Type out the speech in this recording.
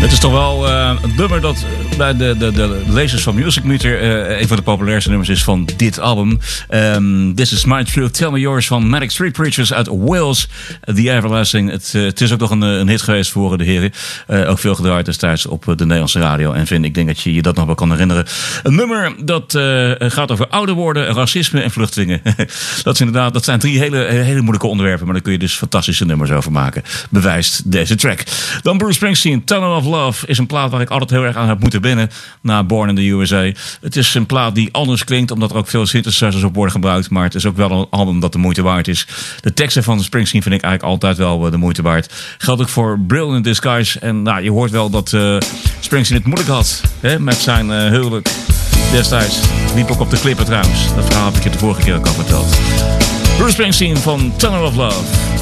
Het is toch wel een nummer dat bij de lezers van Music Meter een van de populairste nummers is van dit album. This is My Truth, Tell Me Yours van Manic Street Preachers uit Wales. The Everlasting. Het is ook nog een hit geweest voor de heren. Ook veel gedraaid destijds op de Nederlandse radio. En ik denk dat je dat nog wel kan herinneren. Een nummer dat gaat over ouder worden, racisme en vluchtelingen. Dat zijn drie hele moeilijke onderwerpen. Maar daar kun je dus fantastische nummers over maken. Bewijst deze track. Dan Bruce Springsteen, Tunnel of Love is een plaat waar ik altijd heel erg aan heb moeten wennen na Born in the USA. Het is een plaat die anders klinkt, omdat er ook veel synthesizers op worden gebruikt. Maar het is ook wel een album dat de moeite waard is. De teksten van Springsteen vind ik eigenlijk altijd wel de moeite waard. Geldt ook voor Brilliant Disguise. En je hoort wel dat Springsteen het moeilijk had met zijn huwelijk destijds. Liep ook op de klippen trouwens. Dat verhaal heb ik je de vorige keer ook al verteld. Bruce Springsteen van Tunnel of Love.